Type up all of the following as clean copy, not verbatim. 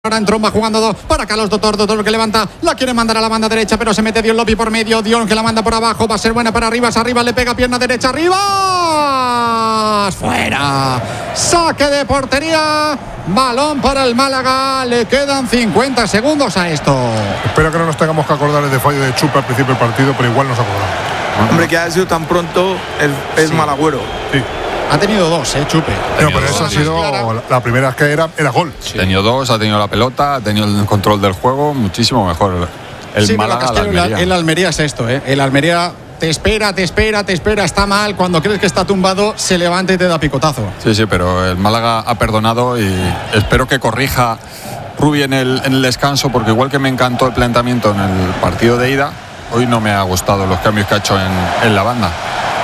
Ahora en tromba jugando para Carlos Dotor que levanta, la quiere mandar a la banda derecha, pero se mete Dion Lopi por medio, Dion que la manda por abajo, va a ser buena para Arribas, Arribas le pega pierna derecha, Arribas, fuera, saque de portería, balón para el Málaga, le quedan 50 segundos a esto. Espero que no nos tengamos que acordar de fallo de Chupe al principio del partido, pero igual nos acordamos. Hombre, que ha sido tan pronto es sí. Malagüero. Sí. Ha tenido dos, Chupe. No, pero esa ha sido la primera que era gol. Sí. Ha tenido dos, ha tenido la pelota, ha tenido el control del juego, muchísimo mejor el Málaga. El Almería es esto, El Almería te espera, está mal, cuando crees que está tumbado, se levanta y te da picotazo. Sí, pero el Málaga ha perdonado y espero que corrija Rubi en el descanso, porque igual que me encantó el planteamiento en el partido de ida, hoy no me ha gustado los cambios que ha hecho en la banda.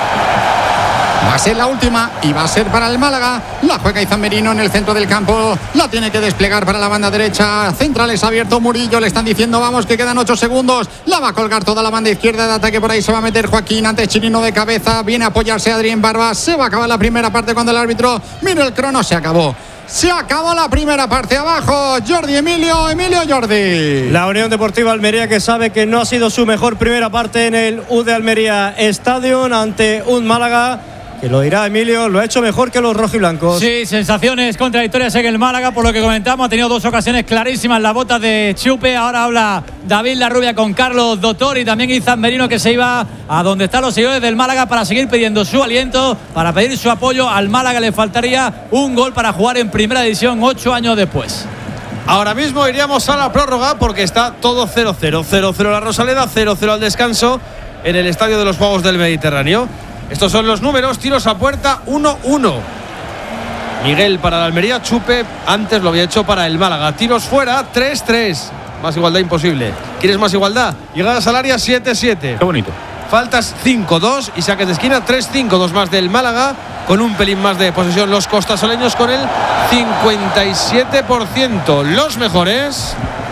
Va a ser la última y va a ser para el Málaga. La juega Izan Merino en el centro del campo. La tiene que desplegar para la banda derecha. Centrales abierto Murillo. Le están diciendo vamos que quedan 8 segundos. La va a colgar toda la banda izquierda de ataque. Por ahí se va a meter Joaquín. Antes Chirino de cabeza. Viene a apoyarse Adrián Barba. Se va a acabar la primera parte cuando el árbitro mira el crono. Se acabó. Se acabó la primera parte. Abajo Emilio Jordi. La Unión Deportiva Almería, que sabe que no ha sido su mejor primera parte en el UD Almería Stadium ante un Málaga que, lo dirá Emilio, lo ha hecho mejor que los rojiblancos. Sí, sensaciones contradictorias en el Málaga, por lo que comentamos. Ha tenido dos ocasiones clarísimas las botas de Chupe. Ahora habla David Larrubia con Carlos Dotor y también Izan Merino, que se iba a donde están los seguidores del Málaga para seguir pidiendo su aliento, para pedir su apoyo. Al Málaga le faltaría un gol para jugar en primera división 8 años después. Ahora mismo iríamos a la prórroga porque está todo 0-0. 0-0 la Rosaleda, 0-0 al descanso en el Estadio de los Juegos del Mediterráneo. Estos son los números: tiros a puerta 1-1. Miguel para la Almería, Chupe antes lo había hecho para el Málaga. Tiros fuera 3-3. Más igualdad imposible. ¿Quieres más igualdad? Llegadas al área 7-7. Qué bonito. Faltas 5-2 y saques de esquina 3-5. Dos más del Málaga, con un pelín más de posesión los costasoleños con el 57%. Los mejores.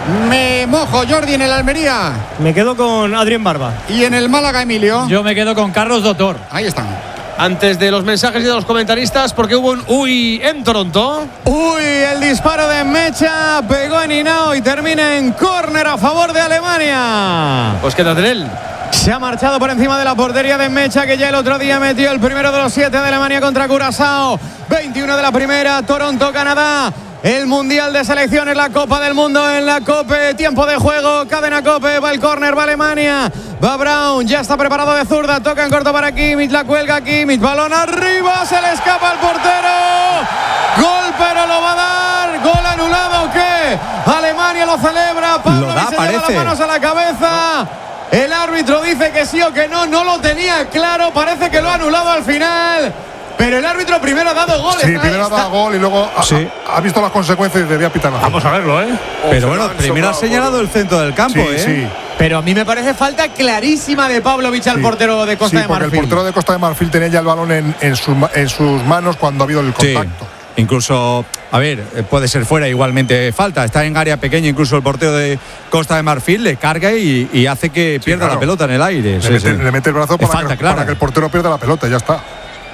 Me mojo, Jordi, en el Almería. Me quedo con Adrián Barba. Y en el Málaga, Emilio. Yo me quedo con Carlos Dotor. Ahí están. Antes de los mensajes y de los comentaristas, porque hubo un uy en Toronto. Uy, el disparo de Mecha pegó en Hinao y termina en córner a favor de Alemania. Pues quédate en él. Se ha marchado por encima de la portería de Mecha, que ya el otro día metió el primero de los 7 de Alemania contra Curazao. 21 de la primera, Toronto, Canadá. El Mundial de Selecciones, la Copa del Mundo en la COPE. Tiempo de juego, cadena COPE, va el córner, va Alemania. Va Brown, ya está preparado de zurda. Toca en corto para Kimmich, la cuelga Kimmich. Balón arriba, se le escapa al portero. Gol, pero lo va a dar. Gol anulado, ¿qué? Alemania lo celebra. Pablo Lo da, se lleva las manos a la cabeza. El árbitro dice que sí o que no. No lo tenía claro, parece que lo ha anulado al final. Pero el árbitro primero ha dado gol. Sí, primero ha dado gol y luego ha visto las consecuencias y debía pitar. Vamos a verlo, Pero bueno, primero ha señalado el centro del campo, Sí. Pero a mí me parece falta clarísima de Pavlovic al portero de Costa de Marfil. Porque el portero de Costa de Marfil tenía ya el balón en sus manos cuando ha habido el contacto. Sí. Incluso, a ver, puede ser fuera igualmente falta. Está en área pequeña, incluso el portero de Costa de Marfil le carga y hace que pierda la pelota en el aire. Le mete el brazo para que el portero pierda la pelota, ya está.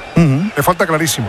Le falta clarísimo.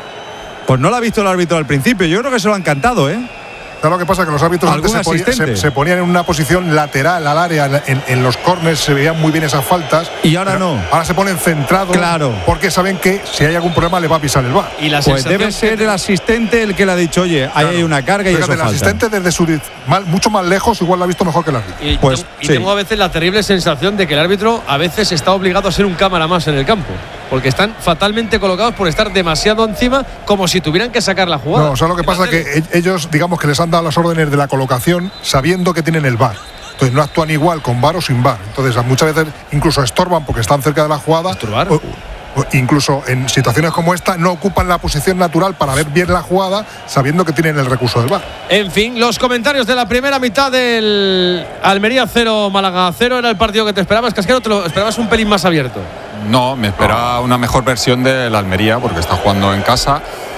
Pues no lo ha visto el árbitro al principio. Yo creo que se lo han cantado, ¿Sabes lo que pasa? Que los árbitros antes se ponían en una posición lateral al área. En los córners se veían muy bien esas faltas. Y ahora no. Ahora se ponen centrados. Claro. Porque saben que si hay algún problema le va a pisar el VAR. Y la pues debe ser el asistente el que le ha dicho, oye, ahí hay una carga y eso falta. El asistente desde mucho más lejos igual lo ha visto mejor que el árbitro. Y tengo a veces la terrible sensación de que el árbitro a veces está obligado a ser un cámara más en el campo. Porque están fatalmente colocados por estar demasiado encima, como si tuvieran que sacar la jugada. No, o sea, lo que pasa es que ellos, digamos que les han dado las órdenes de la colocación sabiendo que tienen el VAR. Entonces no actúan igual con VAR o sin VAR. Entonces muchas veces incluso estorban porque están cerca de la jugada. O incluso en situaciones como esta no ocupan la posición natural para ver bien la jugada sabiendo que tienen el recurso del VAR. En fin, los comentarios de la primera mitad del Almería 0, Málaga 0. Era el partido que te esperabas, Casquero. ¿Te lo esperabas un pelín más abierto? No, me esperaba una mejor versión del Almería porque está jugando en casa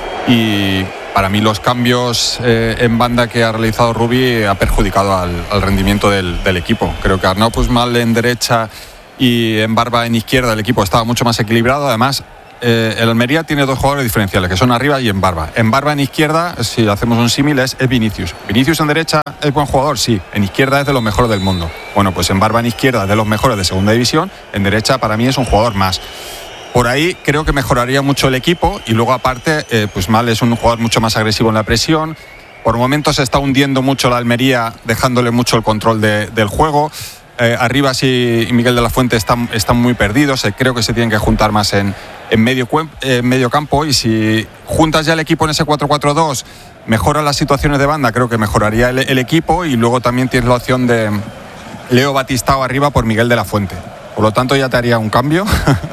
y para mí los cambios en banda que ha realizado Rubi ha perjudicado al rendimiento del equipo. Creo que Arnau Puigmal en derecha y en Barba en izquierda el equipo estaba mucho más equilibrado. Además, el Almería tiene dos jugadores diferenciales, que son Arriba y Embarba. Embarba en izquierda, si hacemos un símil, es Vinicius. Vinicius en derecha es buen jugador, sí. En izquierda es de los mejores del mundo. Bueno, pues Embarba en izquierda es de los mejores de segunda división. En derecha para mí es un jugador más. Por ahí creo que mejoraría mucho el equipo. Y luego aparte, pues Mal es un jugador mucho más agresivo en la presión. Por momentos se está hundiendo mucho la Almería, dejándole mucho el control del juego. Arribas y Miguel de la Fuente están muy perdidos. Creo que se tienen que juntar más en medio campo. Y si juntas ya el equipo en ese 4-4-2, mejora las situaciones de banda, creo que mejoraría el equipo. Y luego también tienes la opción de Leo Batistao arriba por Miguel de la Fuente. Por lo tanto ya te haría un cambio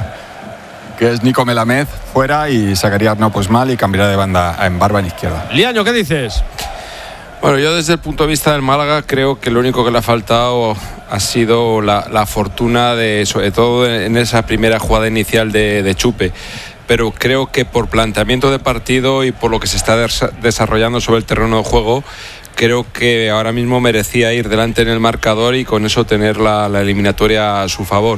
que es Nico Melamed fuera y sacaría a Arnau Puigmal y cambiaría de banda a Embarba en izquierda. Liaño, ¿qué dices? Bueno, yo desde el punto de vista del Málaga creo que lo único que le ha faltado ha sido la fortuna sobre todo en esa primera jugada inicial de Chupe. Pero creo que por planteamiento de partido y por lo que se está desarrollando sobre el terreno de juego, creo que ahora mismo merecía ir delante en el marcador y con eso tener la eliminatoria a su favor.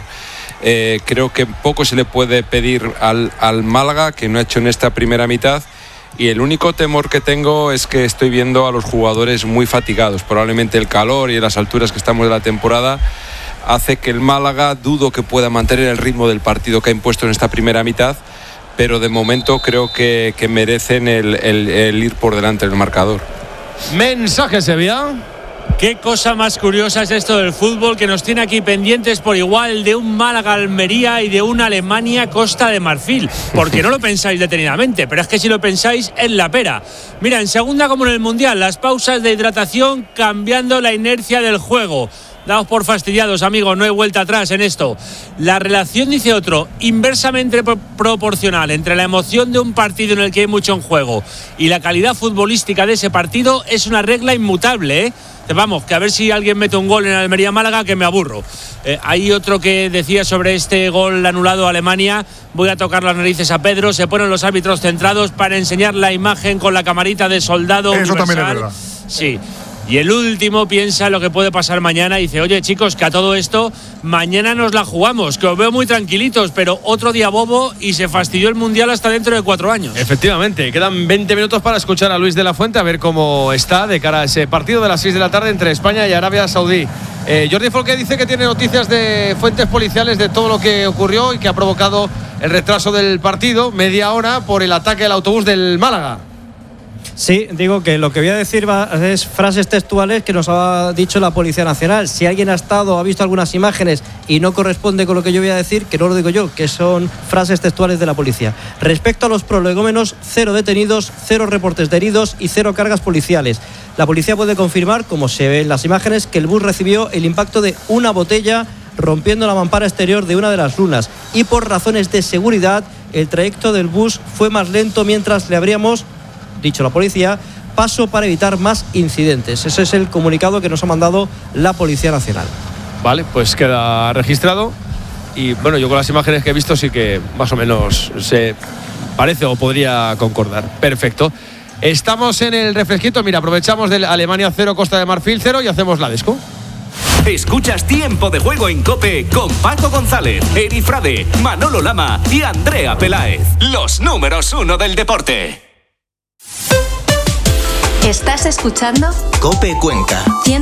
Creo que poco se le puede pedir al Málaga, que no ha hecho en esta primera mitad. Y el único temor que tengo es que estoy viendo a los jugadores muy fatigados. Probablemente el calor y las alturas que estamos de la temporada hace que el Málaga dudo que pueda mantener el ritmo del partido que ha impuesto en esta primera mitad, pero de momento creo que merecen el ir por delante del marcador. Mensaje, Sevilla. Qué cosa más curiosa es esto del fútbol, que nos tiene aquí pendientes por igual de un Málaga-Almería y de una Alemania-Costa de Marfil. Porque no lo pensáis detenidamente, pero es que si lo pensáis es la pera. Mira, en segunda como en el Mundial, las pausas de hidratación cambiando la inercia del juego. Daos por fastidiados, amigos, no hay vuelta atrás en esto. La relación, dice otro, inversamente proporcional entre la emoción de un partido en el que hay mucho en juego y la calidad futbolística de ese partido es una regla inmutable, ¿eh? Vamos, que a ver si alguien mete un gol en Almería-Málaga, que me aburro. Hay otro que decía sobre este gol anulado a Alemania: voy a tocar las narices a Pedro. Se ponen los árbitros centrados para enseñar la imagen con la camarita de soldado Eso universal. También es verdad. Sí. Y el último piensa lo que puede pasar mañana y dice: oye, chicos, que a todo esto mañana nos la jugamos, que os veo muy tranquilitos, pero otro día bobo y se fastidió el Mundial hasta dentro de 4 años. Efectivamente, quedan 20 minutos para escuchar a Luis de la Fuente, a ver cómo está de cara a ese partido de las 6 de la tarde entre España y Arabia Saudí. Jordi Folqué dice que tiene noticias de fuentes policiales de todo lo que ocurrió y que ha provocado el retraso del partido, media hora, por el ataque al autobús del Málaga. Sí, digo que lo que voy a decir es frases textuales que nos ha dicho la Policía Nacional. Si alguien ha visto algunas imágenes y no corresponde con lo que yo voy a decir, que no lo digo yo, que son frases textuales de la policía. Respecto a los prolegómenos, 0 detenidos, 0 reportes de heridos y 0 cargas policiales. La policía puede confirmar, como se ve en las imágenes, que el bus recibió el impacto de una botella rompiendo la mampara exterior de una de las lunas, y por razones de seguridad el trayecto del bus fue más lento mientras le abríamos, dicho la policía, paso para evitar más incidentes. Ese es el comunicado que nos ha mandado la Policía Nacional. Vale, pues queda registrado. Y bueno, yo con las imágenes que he visto sí que más o menos se parece o podría concordar. Perfecto. Estamos en el refresquito. Mira, aprovechamos del Alemania 0, Costa de Marfil 0 y hacemos la desco. Escuchas Tiempo de Juego en COPE con Paco González, Eri Frade, Manolo Lama y Andrea Peláez. Los números 1 del deporte. ¿Estás escuchando? COPE Cuenca.